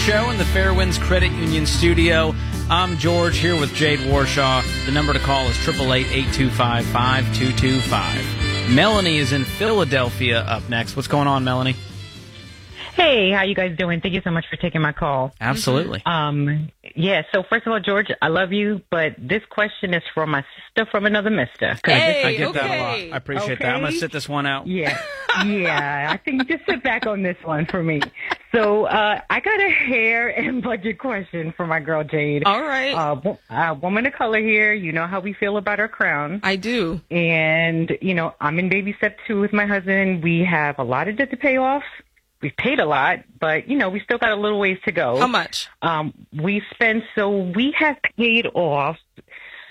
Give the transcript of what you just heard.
Show in the Fairwinds Credit Union studio. I'm George here with Jade Warshaw. The number to call is 888-825-5225. Melanie is in Philadelphia up next. What's going on, Melanie? Hey, how you guys doing? Thank you so much for taking my call. Absolutely. Yeah, so first of all, George, I love you, but this question is from my sister from another mister. I get that a lot. I appreciate that. I'm going to sit this one out. Yeah, I think just sit back on this one for me. So I got a hair and budget question for my girl, Jade. All right. Woman of color here. You know how we feel about our crown. I do. And, I'm in baby step 2 with my husband. We have a lot of debt to pay off. We've paid a lot, but, we still got a little ways to go. How much? We have paid off